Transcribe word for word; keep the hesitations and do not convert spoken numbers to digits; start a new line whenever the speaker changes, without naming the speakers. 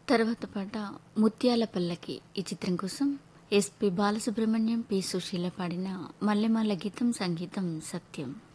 తర్వాత పాట 'ముత్యాల పల్లకి' ఈ చిత్రం కోసం ఎస్‌పి బాలసుబ్రహ్మణ్యం, పి. సుశీల పాడిన 'మల్లెమాల' గీతం సంగీతం సత్యం.